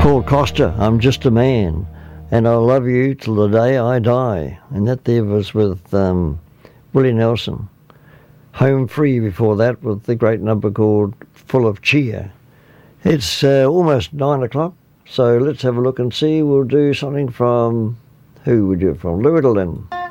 Paul Costa, I'm Just a Man, and I'll love you till the day I die. And that there was with Willie Nelson. Home Free before that with the great number called Full of Cheer. It's almost 9 o'clock, so let's have a look and see. We'll do something from, who would do it from? Lou Riddleton.